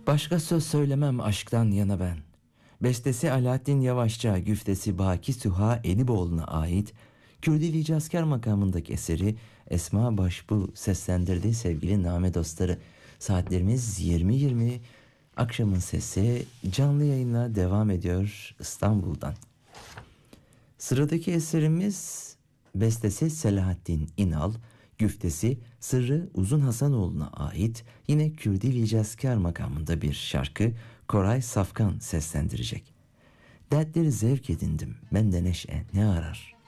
Başka söz söylemem aşktan yana ben. Bestesi Alaaddin Yavaşça, güftesi Baki Süha Ediboğlu'na ait Kürdi Licazkar makamındaki eseri Esma Başbu seslendirdiği sevgili Name dostları. Saatlerimiz 20.20, akşamın sesi canlı yayınla devam ediyor İstanbul'dan. Sıradaki eserimiz bestesi Selahattin İnal, güftesi Sırrı Uzun Hasanoğlu'na ait yine Kürdi Licazkar makamında bir şarkı Koray Safkan seslendirecek. Dertleri zevk edindim, bende neşe ne arar?